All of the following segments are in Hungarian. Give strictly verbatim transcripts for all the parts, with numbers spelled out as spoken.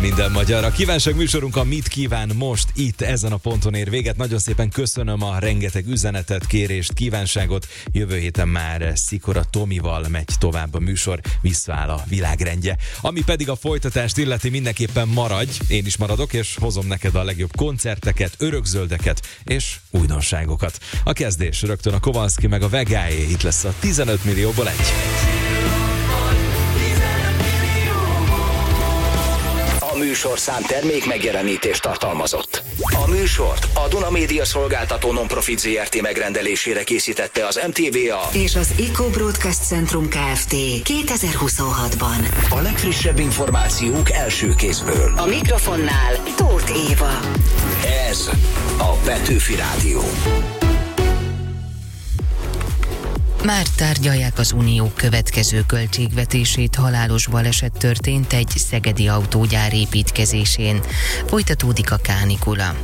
minden magyar. A kívánság műsorunk a Mit kíván most itt ezen a ponton ér véget. Nagyon szépen köszönöm a rengeteg üzenetet, kérést, kívánságot. Jövő héten már Szikora Tomival megy tovább a műsor, visszaáll a világrendje. Ami pedig a folytatást illeti, mindenképpen maradj, én is maradok, és hozom neked a legjobb koncerteket, örökzöldeket és újdonságokat. A kezdés rögtön a Kowalski meg a Vegáé, itt lesz a tizenöt millióból egy. A műsorszám termék megjelenítést tartalmazott. A műsort a Duna Média Szolgáltató Nonprofit zé er té megrendelésére készítette az em té vé á és az Eco Broadcast Centrum Kft. kétezer-huszonhatban. A legfrissebb információk első kézből. A mikrofonnál Tóth Éva. Ez a Petőfi Rádió. Már tárgyalják az Unió következő költségvetését, halálos baleset történt egy szegedi autógyár építkezésén. Folytatódik a kánikula.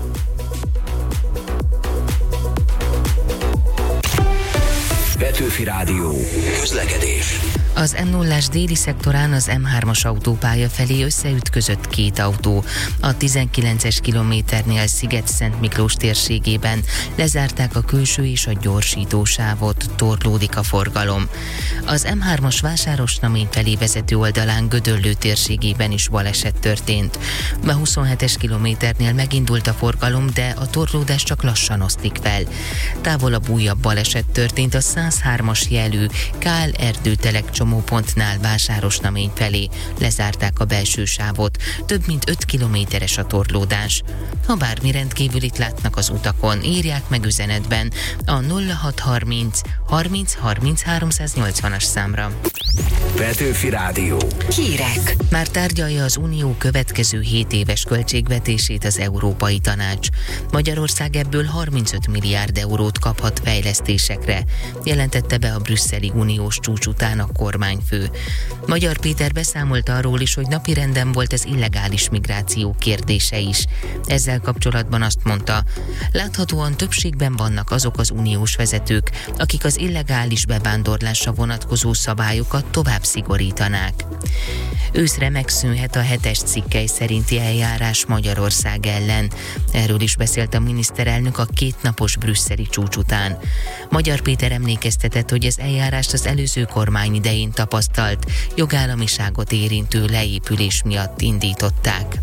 Petőfi Rádió. Közlekedés. Az em nullás déli szektorán az em hármas autópálya felé összeütközött két autó. A tizenkilences kilométernél Sziget-Szent Miklós térségében lezárták a külső és a gyorsító sávot, torlódik a forgalom. Az em hármas Vásárosnamény felé vezető oldalán Gödöllő térségében is baleset történt. A huszonhetes kilométernél megindult a forgalom, de a torlódás csak lassan osztik fel. Távolabb újabb baleset történt a százhármas jelű Kál Erdőtelek csomópontnál Vásárosnamény felé. Lezárták a belső sávot. Több mint öt kilométeres a torlódás. Ha bármi rendkívülit látnak az utakon, írják meg üzenetben a nulla hat harminc harminc harminc háromszáznyolcvanas számra. Petőfi Rádió. Hírek. Már tárgyalja az Unió következő hét éves költségvetését az Európai Tanács. Magyarország ebből harmincöt milliárd eurót kaphat fejlesztésekre, jelentette be a brüsszeli uniós csúcs után a kormányfő. Magyar Péter beszámolt arról is, hogy napirenden volt az illegális migráció kérdése is. Ezzel kapcsolatban azt mondta, láthatóan többségben vannak azok az uniós vezetők, akik az illegális bevándorlásra vonatkozó szabályokat tovább szigorítanák. Őszre megszűnhet a hetes cikkely szerinti eljárás Magyarország ellen. Erről is beszélt a miniszterelnök a kétnapos brüsszeli csúcs után. Magyar Péter emlékeztetett, hogy az eljárást az előző kormány idején tapasztalt, jogállamiságot érintő leépülés miatt indították.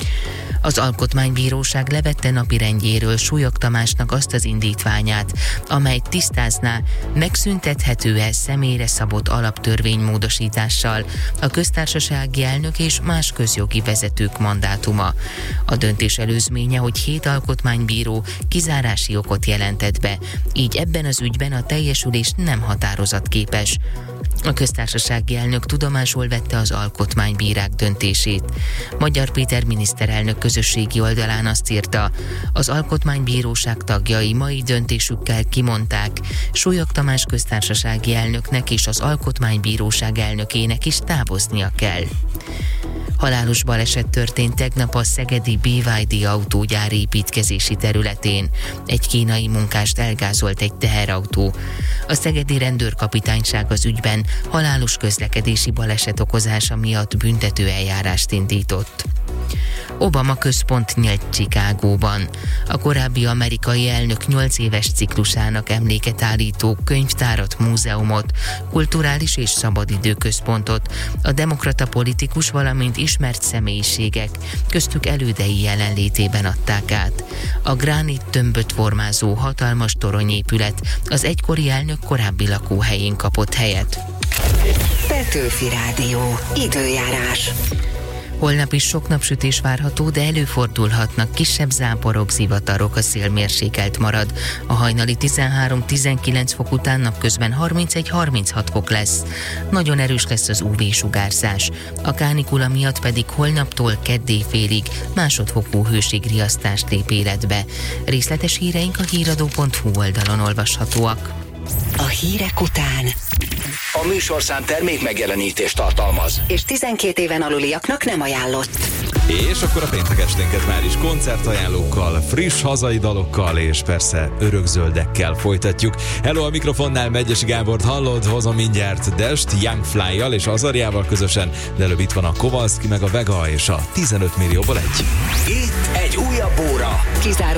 Az Alkotmánybíróság levette napirendjéről Súlyog Tamásnak azt az indítványát, amely tisztázná, megszüntethető-e személyre szabott alaptörvénymódosítással a köztársasági elnök és más közjogi vezetők mandátuma. A döntés előzménye, hogy hét alkotmánybíró kizárási okot jelentett be, így ebben az ügyben a teljesülés nem határozatképes. A köztársasági elnök tudomásul vette az alkotmánybírák döntését. Magyar Péter miniszterelnök közösségi oldalán azt írta, az alkotmánybíróság tagjai mai döntésükkel kimondták, Súlyog Tamás köztársasági elnöknek és az alkotmánybíróság elnökének is távoznia kell. Halálos baleset történt tegnap a szegedi bé vé dé autógyár építkezési területén. Egy kínai munkást elgázolt egy teherautó. A szegedi rendőrkapitányság az ügyben halálos közlekedési baleset okozása miatt büntető eljárást indított. Obama központ nyílt Chicagóban. A korábbi amerikai elnök nyolc éves ciklusának emléket állító könyvtárat, múzeumot, kulturális és szabadidőközpontot a demokrata politikus, valamint ismert személyiségek, köztük elődei jelenlétében adták át. A gránit tömböt formázó hatalmas toronyépület az egykori elnök korábbi lakóhelyén kapott helyet. Petőfi Rádió. Időjárás. Holnap is sok napsütés várható, de előfordulhatnak kisebb záporok, zivatarok, a szél mérsékelt marad. A hajnali tizenhárom-tizenkilenc fok után napközben harmincegy-harminchat fok lesz. Nagyon erős lesz az ú vé-sugárzás. A kánikula miatt pedig holnaptól keddéfélig másodfokú hőségriasztást lép életbe. Részletes híreink a híradó pont hú oldalon olvashatóak. A hírek után. A műsorszám termék megjelenítést tartalmaz. És tizenkét éven aluliaknak nem ajánlott. És akkor a péntek esténket már is koncertajánlókkal, friss hazai dalokkal és persze örökzöldekkel folytatjuk. Hello, a mikrofonnál Megyesi Gábort hallod, hozom mindjárt Dest, Young Fly-jal és Azariával közösen, de előbb itt van a Kowalski meg a Vega és a tizenöt millióból egy. Itt egy újabb óra. Kizáró